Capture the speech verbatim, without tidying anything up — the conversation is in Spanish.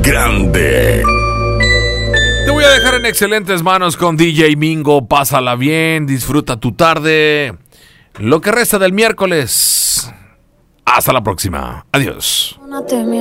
grande. Te voy a dejar en excelentes manos con D J Mingo. Pásala bien, disfruta tu tarde. Lo que resta del miércoles. Hasta la próxima. Adiós.